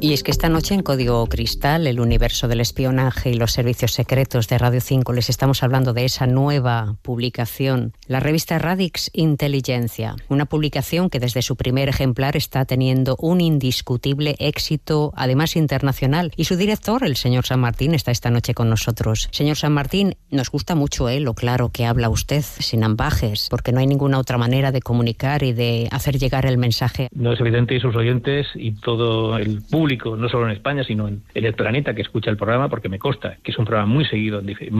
Y es que esta noche en Código Cristal, el universo del espionaje y los servicios secretos de Radio 5, les estamos hablando de esa nueva publicación, la revista Radix Inteligencia, una publicación que desde su primer ejemplar está teniendo un indiscutible éxito, además internacional. Y su director, el señor San Martín, está esta noche con nosotros. Señor San Martín, nos gusta mucho lo claro que habla usted, sin ambajes, porque no hay ninguna otra manera de comunicar y de hacer llegar el mensaje. No es evidente, y sus oyentes y todo el público, no solo en España, sino en el planeta que escucha el programa, porque me consta que es un programa muy seguido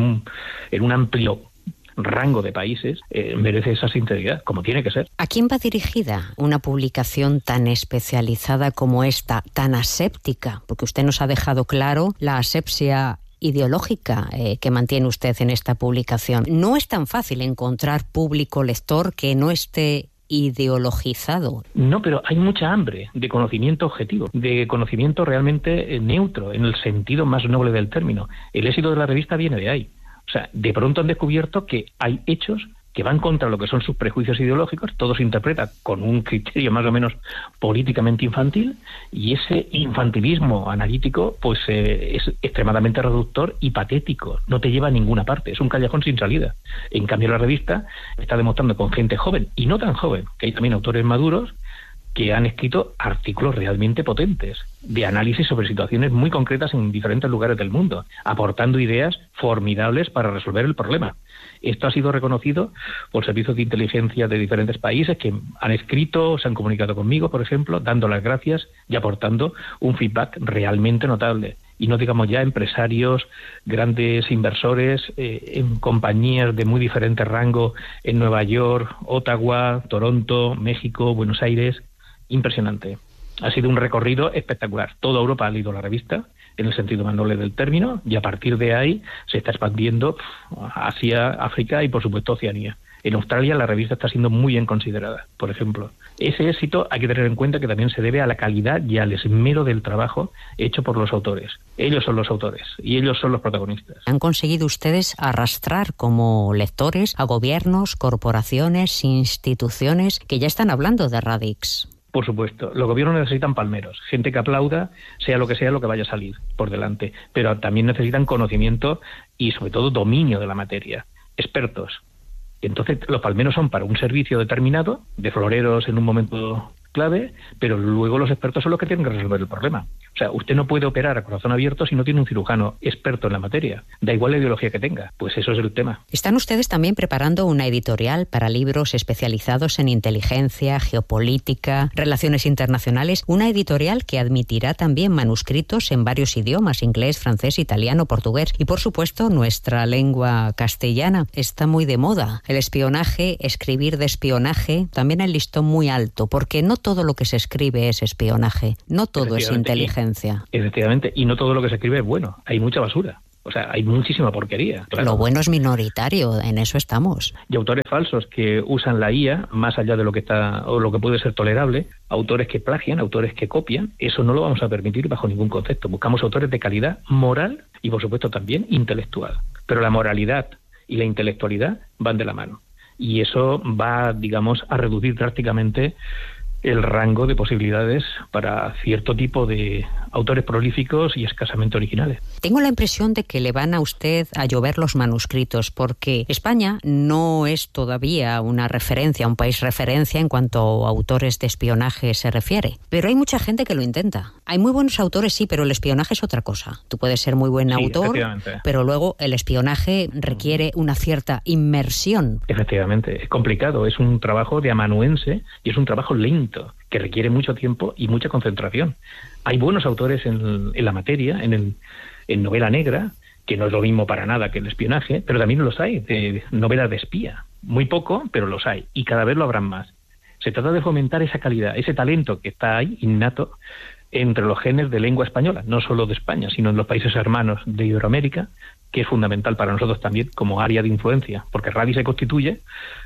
en un amplio rango de países, merece esa sinceridad, como tiene que ser. ¿A quién va dirigida una publicación tan especializada como esta, tan aséptica? Porque usted nos ha dejado claro la asepsia ideológica que mantiene usted en esta publicación. No es tan fácil encontrar público lector que no esté ideologizado. No, pero hay mucha hambre de conocimiento objetivo, de conocimiento realmente neutro, en el sentido más noble del término. El éxito de la revista viene de ahí. O sea, de pronto han descubierto que hay hechos que van contra lo que son sus prejuicios ideológicos, todo se interpreta con un criterio más o menos políticamente infantil, y ese infantilismo analítico pues es extremadamente reductor y patético, no te lleva a ninguna parte, es un callejón sin salida. En cambio la revista está demostrando con gente joven y no tan joven, que hay también autores maduros que han escrito artículos realmente potentes, de análisis sobre situaciones muy concretas en diferentes lugares del mundo, aportando ideas formidables para resolver el problema. Esto ha sido reconocido por servicios de inteligencia de diferentes países que han escrito, se han comunicado conmigo, por ejemplo, dando las gracias y aportando un feedback realmente notable. Y no digamos ya empresarios, grandes inversores, en compañías de muy diferente rango en Nueva York, Ottawa, Toronto, México, Buenos Aires. Impresionante. Ha sido un recorrido espectacular. Toda Europa ha leído la revista, en el sentido más noble del término, y a partir de ahí se está expandiendo hacia África y, por supuesto, Oceanía. En Australia la revista está siendo muy bien considerada, por ejemplo. Ese éxito hay que tener en cuenta que también se debe a la calidad y al esmero del trabajo hecho por los autores. Ellos son los autores y ellos son los protagonistas. ¿Han conseguido ustedes arrastrar como lectores a gobiernos, corporaciones, instituciones que ya están hablando de Radix? Por supuesto, los gobiernos necesitan palmeros, gente que aplauda, sea lo que vaya a salir por delante, pero también necesitan conocimiento y sobre todo dominio de la materia, expertos. Entonces los palmeros son para un servicio determinado, de floreros en un momento clave, pero luego los expertos son los que tienen que resolver el problema. O sea, usted no puede operar a corazón abierto si no tiene un cirujano experto en la materia. Da igual la ideología que tenga. Pues eso es el tema. ¿Están ustedes también preparando una editorial para libros especializados en inteligencia, geopolítica, relaciones internacionales? Una editorial que admitirá también manuscritos en varios idiomas, inglés, francés, italiano, portugués y, por supuesto, nuestra lengua castellana. Está muy de moda el espionaje, escribir de espionaje, también el listón muy alto, porque no todo lo que se escribe es espionaje, no todo es inteligencia. Efectivamente, y no todo lo que se escribe es bueno, hay mucha basura. O sea, hay muchísima porquería. Claro. Lo bueno es minoritario, en eso estamos. Y autores falsos que usan la IA más allá de lo que está o lo que puede ser tolerable, autores que plagian, autores que copian, eso no lo vamos a permitir bajo ningún concepto. Buscamos autores de calidad moral y, por supuesto, también intelectual. Pero la moralidad y la intelectualidad van de la mano. Y eso va, digamos, a reducir drásticamente el rango de posibilidades para cierto tipo de autores prolíficos y escasamente originales. Tengo la impresión de que le van a usted a llover los manuscritos, porque España no es todavía una referencia, un país referencia en cuanto a autores de espionaje se refiere. Pero hay mucha gente que lo intenta. Hay muy buenos autores, sí, pero el espionaje es otra cosa. Tú puedes ser muy buen autor, pero luego el espionaje requiere una cierta inmersión. Efectivamente, es complicado, es un trabajo de amanuense y es un trabajo lento, que requiere mucho tiempo y mucha concentración. Hay buenos autores en la materia, en novela negra, que no es lo mismo para nada que el espionaje, pero también los hay, de novelas de espía. Muy poco, pero los hay, y cada vez lo habrán más. Se trata de fomentar esa calidad, ese talento que está ahí, innato, entre los genes de lengua española, no solo de España, sino en los países hermanos de Iberoamérica, que es fundamental para nosotros también como área de influencia, porque Radix se constituye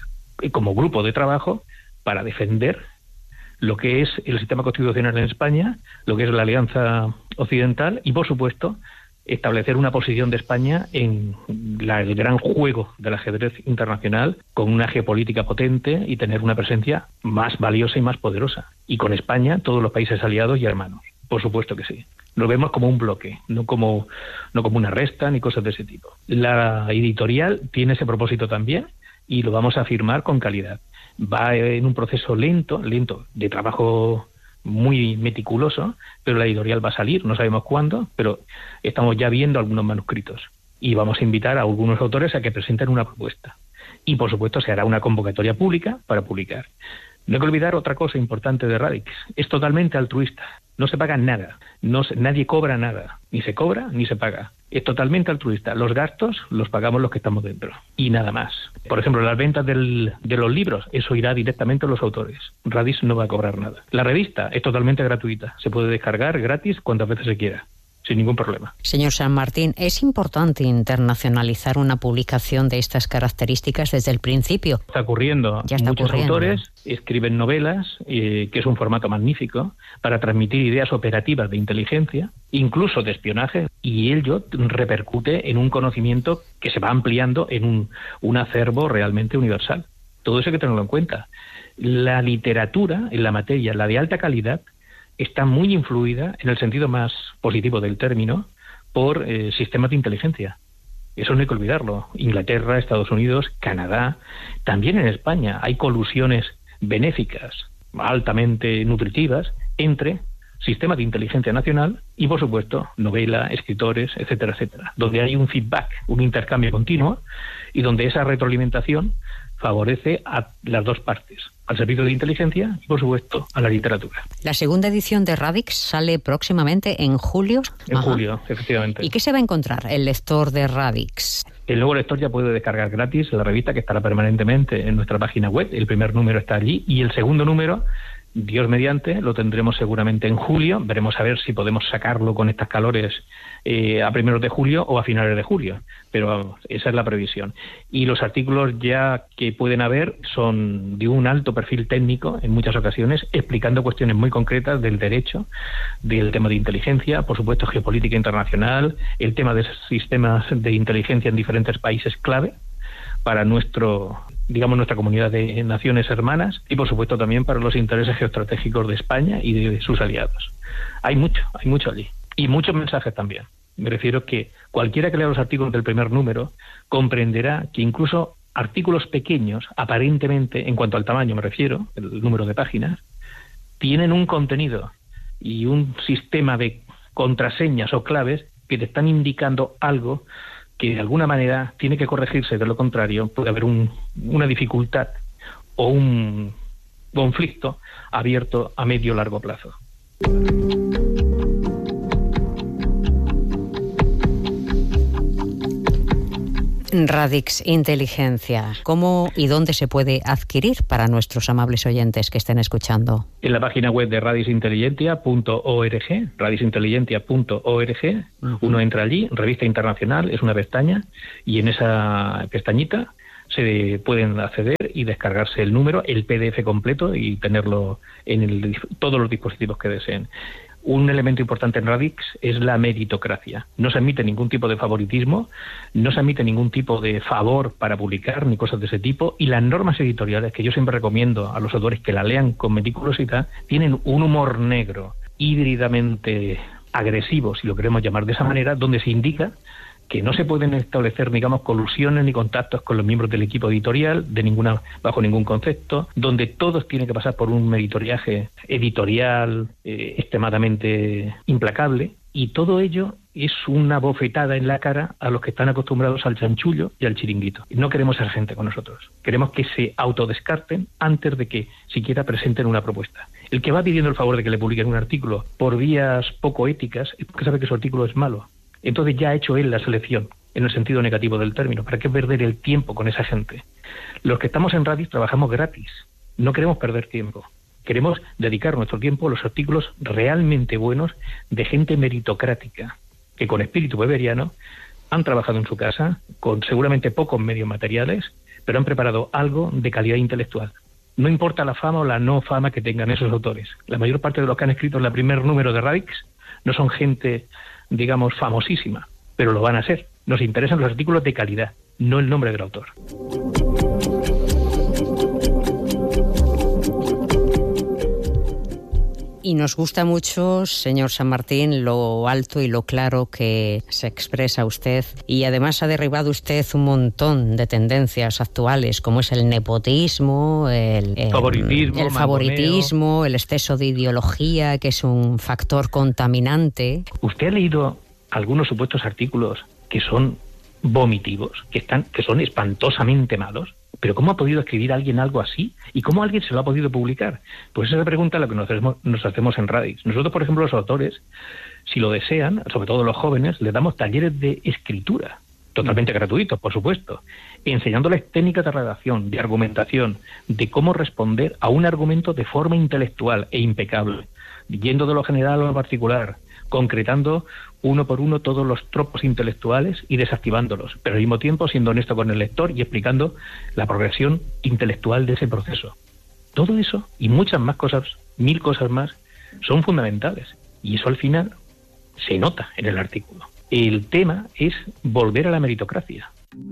como grupo de trabajo para defender lo que es el sistema constitucional en España, lo que es la Alianza Occidental y, por supuesto, establecer una posición de España en el gran juego del ajedrez internacional con una geopolítica potente y tener una presencia más valiosa y más poderosa. Y con España, todos los países aliados y hermanos. Por supuesto que sí. Lo vemos como un bloque, no como una resta ni cosas de ese tipo. La editorial tiene ese propósito también y lo vamos a firmar con calidad. Va en un proceso lento, de trabajo muy meticuloso, pero la editorial va a salir, no sabemos cuándo, pero estamos ya viendo algunos manuscritos y vamos a invitar a algunos autores a que presenten una propuesta. Y, por supuesto, se hará una convocatoria pública para publicar. No hay que olvidar otra cosa importante de Radix. Es totalmente altruista. No se paga nada. Nadie cobra nada. Ni se cobra ni se paga. Es totalmente altruista. Los gastos los pagamos los que estamos dentro. Y nada más. Por ejemplo, las ventas de los libros, eso irá directamente a los autores. Radix no va a cobrar nada. La revista es totalmente gratuita. Se puede descargar gratis cuantas veces se quiera, sin ningún problema. Señor San Martín, ¿es importante internacionalizar una publicación de estas características desde el principio? Está ocurriendo. Muchos autores escriben novelas, que es un formato magnífico, para transmitir ideas operativas de inteligencia, incluso de espionaje, y ello repercute en un conocimiento que se va ampliando en un acervo realmente universal. Todo eso hay que tenerlo en cuenta. La literatura en la materia, la de alta calidad, está muy influida, en el sentido más positivo del término, por sistemas de inteligencia. Eso no hay que olvidarlo. Inglaterra, Estados Unidos, Canadá, también en España hay colusiones benéficas, altamente nutritivas, entre sistemas de inteligencia nacional y, por supuesto, novela, escritores, etcétera, etcétera, donde hay un feedback, un intercambio continuo y donde esa retroalimentación favorece a las dos partes, al servicio de inteligencia y, por supuesto, a la literatura. La segunda edición de Radix sale próximamente en julio. En julio, efectivamente. ¿Y qué se va a encontrar el lector de Radix? El nuevo lector ya puede descargar gratis la revista, que estará permanentemente en nuestra página web. El primer número está allí y el segundo número, Dios mediante, lo tendremos seguramente en julio. Veremos a ver si podemos sacarlo con estas calores a primeros de julio o a finales de julio, pero esa es la previsión. Y los artículos ya que pueden haber son de un alto perfil técnico en muchas ocasiones, explicando cuestiones muy concretas del derecho, del tema de inteligencia, por supuesto geopolítica internacional, el tema de sistemas de inteligencia en diferentes países clave para nuestra comunidad de naciones hermanas y, por supuesto, también para los intereses geoestratégicos de España y de sus aliados. Hay mucho allí. Y muchos mensajes también. Me refiero que cualquiera que lea los artículos del primer número comprenderá que incluso artículos pequeños, aparentemente, en cuanto al tamaño me refiero, el número de páginas, tienen un contenido y un sistema de contraseñas o claves que te están indicando algo que de alguna manera tiene que corregirse. De lo contrario, puede haber una dificultad o un conflicto abierto a medio o largo plazo. Radix Inteligencia, ¿cómo y dónde se puede adquirir para nuestros amables oyentes que estén escuchando? En la página web de radixinteligentia.org, radixinteligentia.org, uno entra allí, Revista Internacional, es una pestaña, y en esa pestañita se pueden acceder y descargarse el número, el PDF completo y tenerlo en todos los dispositivos que deseen. Un elemento importante en Radix es la meritocracia. No se admite ningún tipo de favoritismo, no se admite ningún tipo de favor para publicar, ni cosas de ese tipo, y las normas editoriales, que yo siempre recomiendo a los autores que la lean con meticulosidad, tienen un humor negro, híbridamente agresivo, si lo queremos llamar de esa manera, donde se indica que no se pueden establecer, colusiones ni contactos con los miembros del equipo editorial bajo ningún concepto, donde todos tienen que pasar por un meritoriaje editorial extremadamente implacable, y todo ello es una bofetada en la cara a los que están acostumbrados al chanchullo y al chiringuito. No queremos ser gente con nosotros. Queremos que se autodescarten antes de que siquiera presenten una propuesta. El que va pidiendo el favor de que le publiquen un artículo por vías poco éticas es porque sabe que su artículo es malo. Entonces ya ha hecho él la selección, en el sentido negativo del término. ¿Para qué perder el tiempo con esa gente? Los que estamos en Radix trabajamos gratis. No queremos perder tiempo. Queremos dedicar nuestro tiempo a los artículos realmente buenos de gente meritocrática, que con espíritu weberiano han trabajado en su casa, con seguramente pocos medios materiales, pero han preparado algo de calidad intelectual. No importa la fama o la no fama que tengan esos autores. La mayor parte de los que han escrito en el primer número de Radix no son gente, famosísima, pero lo van a ser. Nos interesan los artículos de calidad, no el nombre del autor. Y nos gusta mucho, señor San Martín, lo alto y lo claro que se expresa usted. Y además ha derribado usted un montón de tendencias actuales, como es el nepotismo, el favoritismo, el exceso de ideología, que es un factor contaminante. ¿Usted ha leído algunos supuestos artículos que son vomitivos, que son espantosamente malos? ¿Pero cómo ha podido escribir alguien algo así? ¿Y cómo alguien se lo ha podido publicar? Pues esa pregunta es la que nos hacemos en Radix. Nosotros, por ejemplo, los autores, si lo desean, sobre todo los jóvenes, les damos talleres de escritura, totalmente gratuitos, por supuesto, enseñándoles técnicas de redacción, de argumentación, de cómo responder a un argumento de forma intelectual e impecable, yendo de lo general a lo particular, concretando uno por uno todos los tropos intelectuales y desactivándolos, pero al mismo tiempo siendo honesto con el lector y explicando la progresión intelectual de ese proceso. Todo eso y muchas más cosas, 1000 cosas más, son fundamentales, y eso al final se nota en el artículo. El tema es volver a la meritocracia.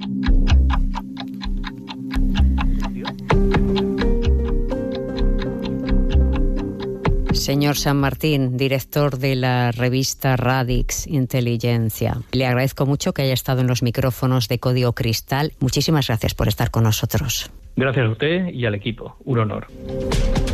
Señor San Martín, director de la revista Radix Inteligencia, le agradezco mucho que haya estado en los micrófonos de Código Cristal. Muchísimas gracias por estar con nosotros. Gracias a usted y al equipo. Un honor.